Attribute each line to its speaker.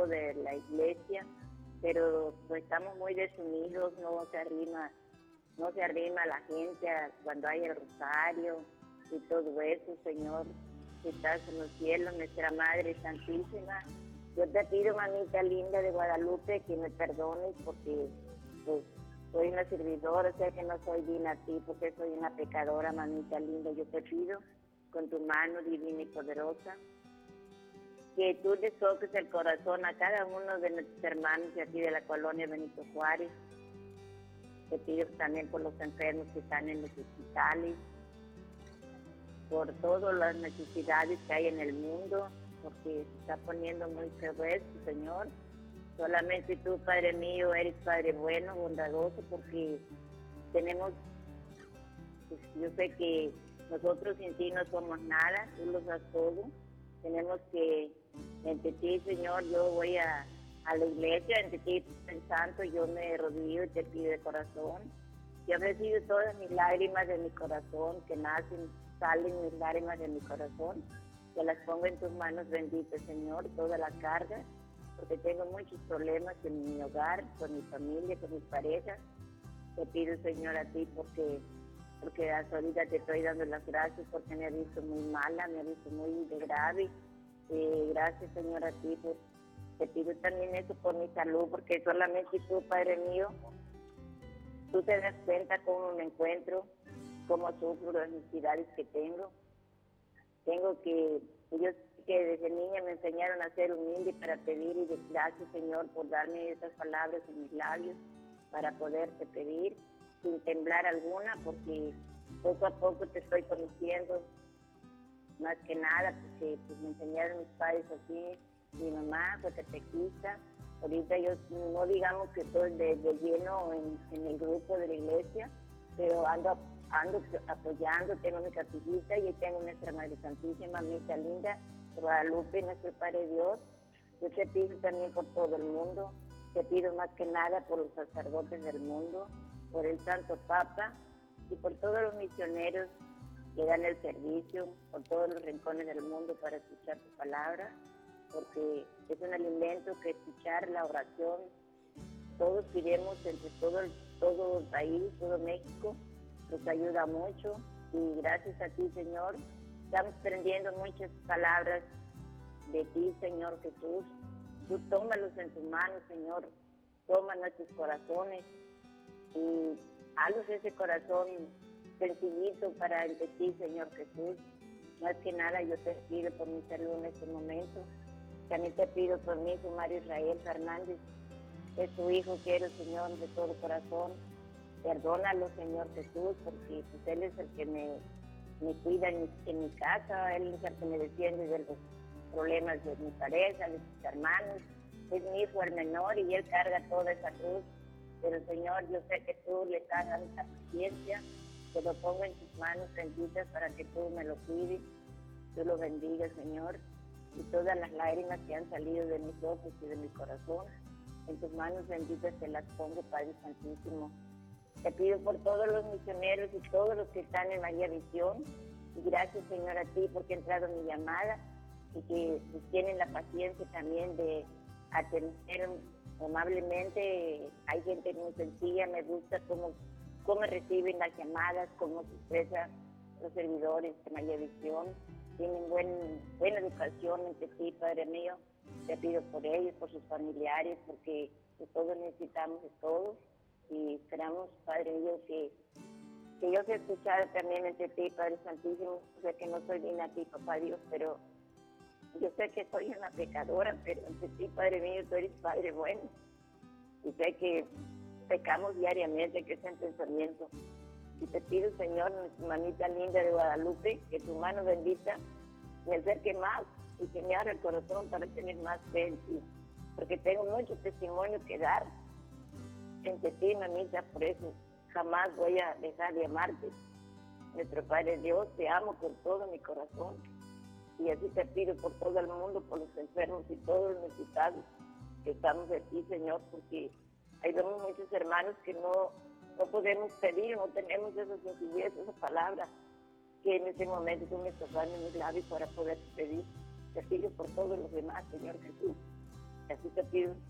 Speaker 1: grupo de la iglesia, pero pues, estamos muy desunidos, no se arrima la gente cuando hay el rosario y todo eso, Señor, que estás en los cielos, nuestra Madre Santísima. Yo te pido, mamita linda de Guadalupe, que me perdones porque pues, soy una servidora, sé que no soy digna a ti, porque soy una pecadora, mamita linda. Yo te pido, con tu mano divina y poderosa, que tú le toques el corazón a cada uno de nuestros hermanos de aquí de la colonia Benito Juárez. Te pido también por los enfermos que están en los hospitales, por todas las necesidades que hay en el mundo, porque se está poniendo muy feo esto, Señor. Solamente tú, Padre mío, eres Padre bueno, bondadoso, porque tenemos, pues, yo sé que nosotros sin ti no somos nada, tú lo das todo. Tenemos que, entre ti, Señor, yo voy a la iglesia, entre ti, el Santo, yo me arrodillo y te pido de corazón. Yo recibo todas mis lágrimas de mi corazón, que salen mis lágrimas de mi corazón, que las pongo en tus manos benditas, Señor, toda la carga, porque tengo muchos problemas en mi hogar, con mi familia, con mis parejas. Te pido, Señor, a ti, porque hasta ahorita te estoy dando las gracias, porque me ha visto muy mala, me ha visto muy de grave. Gracias, Señor, a ti. Te pido también eso por mi salud, porque solamente tú, Padre mío, tú te das cuenta cómo me encuentro, cómo sufro las necesidades que tengo. Yo sé que desde niña me enseñaron a ser humilde para pedir y decir gracias, Señor, por darme esas palabras en mis labios para poderte pedir sin temblar alguna, porque poco a poco te estoy conociendo, más que nada, porque pues, me enseñaron mis padres así. Mi mamá fue catequista. Ahorita yo no digamos que estoy de lleno en el grupo de la iglesia, pero ando apoyando, tengo mi catequista y tengo nuestra Madre Santísima, Mamita linda, Guadalupe, nuestro Padre Dios. Yo te pido también por todo el mundo, te pido más que nada por los sacerdotes del mundo, por el Santo Papa y por todos los misioneros que dan el servicio, por todos los rincones del mundo para escuchar tu palabra, porque es un alimento que escuchar la oración, todos queremos entre todo el país, todo México, nos ayuda mucho y gracias a ti, Señor, estamos aprendiendo muchas palabras de ti, Señor Jesús. Tú tómalos en tus manos, Señor, toma nuestros corazones y hazlos ese corazón sencillito para ante ti, Señor Jesús. Más que nada yo te pido por mi salud en este momento. También te pido por mi hijo Mario Israel Fernández, es tu hijo, quiero, Señor, de todo corazón. Perdónalo, Señor Jesús, porque pues, Él es el que me cuida en mi casa, Él es el que me defiende de los problemas de mi pareja, de mis hermanos. Es mi hijo el menor y Él carga toda esa cruz. Pero, Señor, yo sé que tú le das esa paciencia, te lo pongo en tus manos benditas para que tú me lo cuides, tú lo bendigas, Señor. Y todas las lágrimas que han salido de mis ojos y de mi corazón, en tus manos benditas te las pongo, Padre Santísimo. Te pido por todos los misioneros y todos los que están en María Visión. Y gracias, Señor, a ti porque he entrado en mi llamada y que pues, tienen la paciencia también de atender amablemente. Hay gente muy sencilla, me gusta cómo reciben las llamadas, cómo se expresan los servidores de María Visión. Tienen buena educación entre ti, Padre mío. Te pido por ellos, por sus familiares, porque todos necesitamos de todos. Y esperamos, Padre mío, que yo sea escuchada también entre ti, Padre Santísimo. Sé que no soy digna a ti, Papá Dios, pero yo sé que soy una pecadora, pero entre ti, Padre mío, tú eres Padre bueno. Y sé que pecamos diariamente, que es en pensamiento. Y te pido, Señor, mamita linda de Guadalupe, que tu mano bendita me acerque más y que me abra el corazón para tener más fe en ti. Porque tengo mucho testimonio que dar entre ti, mamita, por eso jamás voy a dejar de amarte. Nuestro Padre Dios, te amo con todo mi corazón. Y así te pido por todo el mundo, por los enfermos y todos los necesitados que estamos de ti, Señor, porque hay muchos hermanos que no podemos pedir, no tenemos esa sencillez, esa palabra que en ese momento tú me estás dando en mis labios para poder pedir. Te pido por todos los demás, Señor Jesús. Así te pido